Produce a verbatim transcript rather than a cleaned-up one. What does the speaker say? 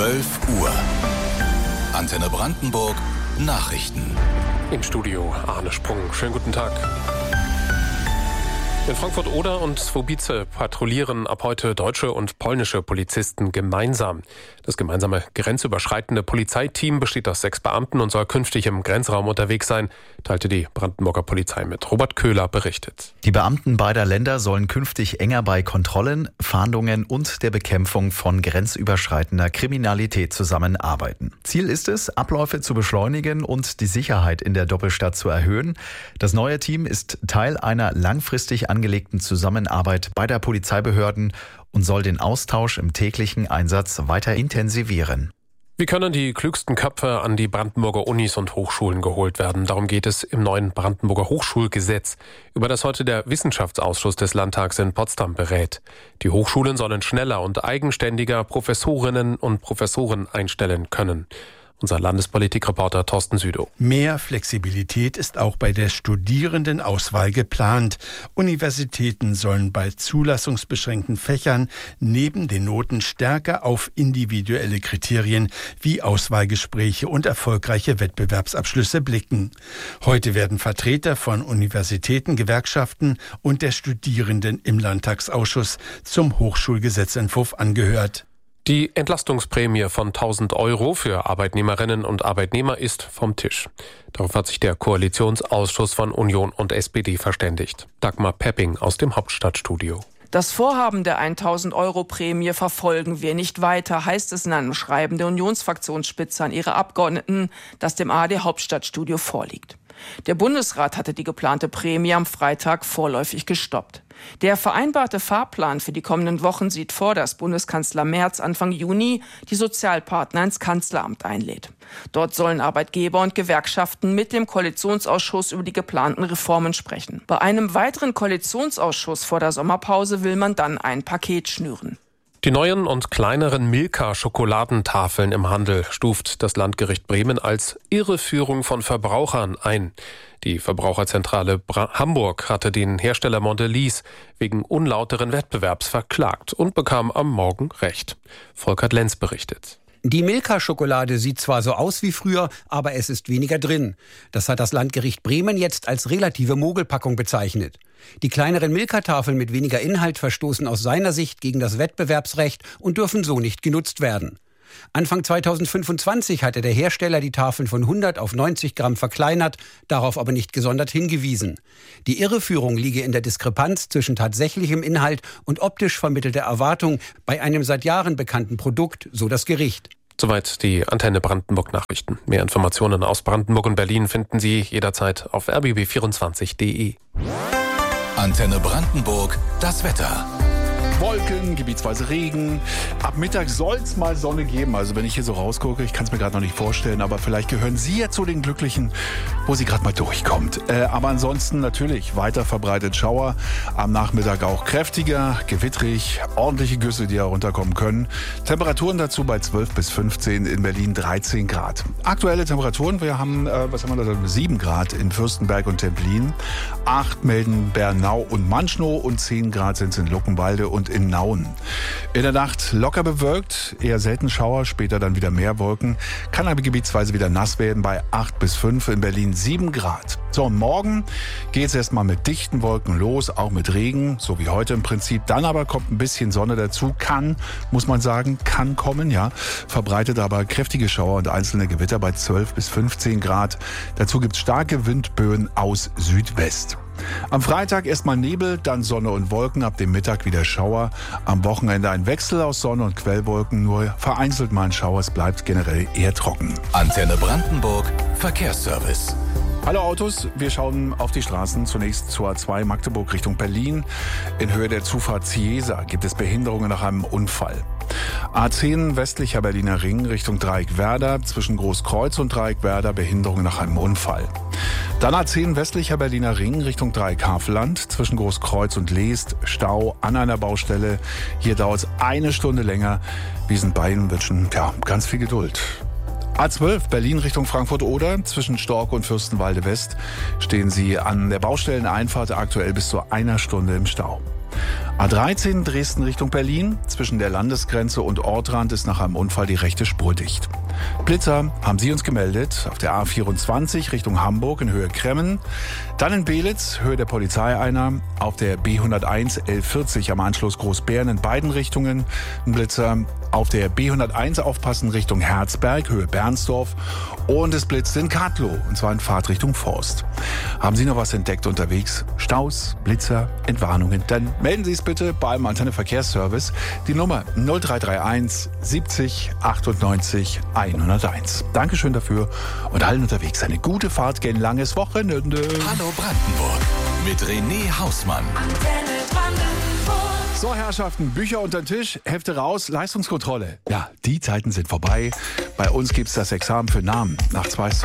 zwölf Uhr. Antenne Brandenburg Nachrichten. Im Studio Arne Sprung. Schönen guten Tag. In Frankfurt-Oder und Swobice patrouillieren ab heute deutsche und polnische Polizisten gemeinsam. Das gemeinsame grenzüberschreitende Polizeiteam besteht aus sechs Beamten und soll künftig im Grenzraum unterwegs sein, teilte die Brandenburger Polizei mit. Robert Köhler berichtet. Die Beamten beider Länder sollen künftig enger bei Kontrollen, Fahndungen und der Bekämpfung von grenzüberschreitender Kriminalität zusammenarbeiten. Ziel ist es, Abläufe zu beschleunigen und die Sicherheit in der Doppelstadt zu erhöhen. Das neue Team ist Teil einer langfristig angelegten Zusammenarbeit beider Polizeibehörden und soll den Austausch im täglichen Einsatz weiter intensivieren. Wie können die klügsten Köpfe an die Brandenburger Unis und Hochschulen geholt werden? Darum geht es im neuen Brandenburger Hochschulgesetz, über das heute der Wissenschaftsausschuss des Landtags in Potsdam berät. Die Hochschulen sollen schneller und eigenständiger Professorinnen und Professoren einstellen können. Unser Landespolitikreporter Thorsten Südow. Mehr Flexibilität ist auch bei der Studierendenauswahl geplant. Universitäten sollen bei zulassungsbeschränkten Fächern neben den Noten stärker auf individuelle Kriterien wie Auswahlgespräche und erfolgreiche Wettbewerbsabschlüsse blicken. Heute werden Vertreter von Universitäten, Gewerkschaften und der Studierenden im Landtagsausschuss zum Hochschulgesetzentwurf angehört. Die Entlastungsprämie von tausend Euro für Arbeitnehmerinnen und Arbeitnehmer ist vom Tisch. Darauf hat sich der Koalitionsausschuss von Union und S P D verständigt. Dagmar Pepping aus dem Hauptstadtstudio. Das Vorhaben der tausend Euro Prämie verfolgen wir nicht weiter, heißt es in einem Schreiben der Unionsfraktionsspitze an ihre Abgeordneten, das dem A R D-Hauptstadtstudio vorliegt. Der Bundesrat hatte die geplante Prämie am Freitag vorläufig gestoppt. Der vereinbarte Fahrplan für die kommenden Wochen sieht vor, dass Bundeskanzler Merz Anfang Juni die Sozialpartner ins Kanzleramt einlädt. Dort sollen Arbeitgeber und Gewerkschaften mit dem Koalitionsausschuss über die geplanten Reformen sprechen. Bei einem weiteren Koalitionsausschuss vor der Sommerpause will man dann ein Paket schnüren. Die neuen und kleineren Milka-Schokoladentafeln im Handel stuft das Landgericht Bremen als Irreführung von Verbrauchern ein. Die Verbraucherzentrale Bra- Hamburg hatte den Hersteller Mondelez wegen unlauteren Wettbewerbs verklagt und bekam am Morgen Recht. Volkert Lenz berichtet. Die Milka-Schokolade sieht zwar so aus wie früher, aber es ist weniger drin. Das hat das Landgericht Bremen jetzt als relative Mogelpackung bezeichnet. Die kleineren Milka-Tafeln mit weniger Inhalt verstoßen aus seiner Sicht gegen das Wettbewerbsrecht und dürfen so nicht genutzt werden. Anfang zweitausendfünfundzwanzig hatte der Hersteller die Tafeln von hundert auf neunzig Gramm verkleinert, darauf aber nicht gesondert hingewiesen. Die Irreführung liege in der Diskrepanz zwischen tatsächlichem Inhalt und optisch vermittelter Erwartung bei einem seit Jahren bekannten Produkt, so das Gericht. Soweit die Antenne Brandenburg Nachrichten. Mehr Informationen aus Brandenburg und Berlin finden Sie jederzeit auf r b b vierundzwanzig punkt d e. Antenne Brandenburg, das Wetter. Wolken, gebietsweise Regen. Ab Mittag soll es mal Sonne geben. Also wenn ich hier so rausgucke, ich kann es mir gerade noch nicht vorstellen, aber vielleicht gehören Sie ja zu den Glücklichen, wo sie gerade mal durchkommt. Äh, aber ansonsten natürlich weiter verbreitet Schauer. Am Nachmittag auch kräftiger, gewittrig, ordentliche Güsse, die herunterkommen können. Temperaturen dazu bei zwölf bis fünfzehn, in Berlin dreizehn Grad. Aktuelle Temperaturen, wir haben, äh, was haben wir da, sieben Grad in Fürstenberg und Templin. acht melden Bernau und Manschnow und zehn Grad sind es in Luckenwalde und in Nauen. In der Nacht locker bewölkt, eher selten Schauer, später dann wieder mehr Wolken. Kann aber gebietsweise wieder nass werden bei acht bis fünf, in Berlin sieben Grad. So, und morgen geht es erstmal mit dichten Wolken los, auch mit Regen, so wie heute im Prinzip. Dann aber kommt ein bisschen Sonne dazu, kann, muss man sagen, kann kommen, ja. Verbreitet aber kräftige Schauer und einzelne Gewitter bei zwölf bis fünfzehn Grad. Dazu gibt es starke Windböen aus Südwest. Am Freitag erstmal Nebel, dann Sonne und Wolken, ab dem Mittag wieder Schauer. Am Wochenende ein Wechsel aus Sonne und Quellwolken, nur vereinzelt mal ein Schauer, es bleibt generell eher trocken. Antenne Brandenburg, Verkehrsservice. Hallo Autos, wir schauen auf die Straßen. Zunächst zur A zwei Magdeburg Richtung Berlin. In Höhe der Zufahrt Ciesa gibt es Behinderungen nach einem Unfall. A zehn westlicher Berliner Ring Richtung Dreieckwerder, zwischen Großkreuz und Dreieckwerder Behinderungen nach einem Unfall. Dann A zehn westlicher Berliner Ring Richtung Dreieck-Havelland, zwischen Großkreuz und Leest, Stau an einer Baustelle. Hier dauert es eine Stunde länger. Wir sind bei Ihnen, wünschen ja, ganz viel Geduld. A zwölf Berlin Richtung Frankfurt-Oder, zwischen Stork und Fürstenwalde West stehen Sie an der Baustelleneinfahrt aktuell bis zu einer Stunde im Stau. A dreizehn Dresden Richtung Berlin. Zwischen der Landesgrenze und Ortrand ist nach einem Unfall die rechte Spur dicht. Blitzer haben Sie uns gemeldet auf der A vierundzwanzig Richtung Hamburg in Höhe Kremmen. Dann in Belitz, Höhe der Polizei einer. Auf der B hunderteins L vierzig am Anschluss Großbären in beiden Richtungen. Ein Blitzer. Auf der B hunderteins aufpassen Richtung Herzberg, Höhe Bernsdorf. Und es blitzt in Kadlow, und zwar in Fahrtrichtung Forst. Haben Sie noch was entdeckt unterwegs? Staus, Blitzer, Entwarnungen? Dann melden Sie es bitte beim Antenne Verkehrsservice. Die Nummer null drei drei eins siebzig achtundneunzig hunderteins. Dankeschön dafür und allen unterwegs eine gute Fahrt gen langes Wochenende. Hallo Brandenburg mit René Hausmann. Antenne Brandenburg. So, Herrschaften, Bücher unter den Tisch, Hefte raus, Leistungskontrolle. Ja, die Zeiten sind vorbei. Bei uns gibt's das Examen für Namen nach zwei